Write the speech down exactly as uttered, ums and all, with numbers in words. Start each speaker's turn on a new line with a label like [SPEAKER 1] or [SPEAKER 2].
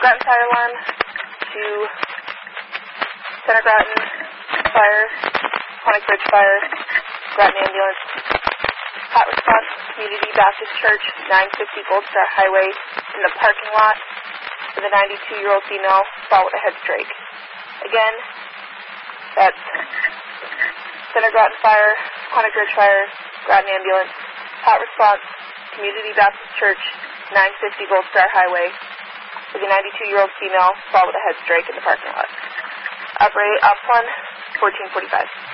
[SPEAKER 1] Groton fire alarm to Center Groton fire, Quantic Bridge fire, Groton ambulance. Hot response, Community Baptist Church, nine fifty Gold Star Highway, in the parking lot with a ninety-two-year-old female, fought with a head strike. Again, that's Center Groton fire, Quantic Bridge fire, Groton ambulance. Hot response, Community Baptist Church, nine fifty Gold Star Highway, with a ninety-two-year-old female, fought with a head strike in the parking lot. Operate Ops one, fourteen forty-five.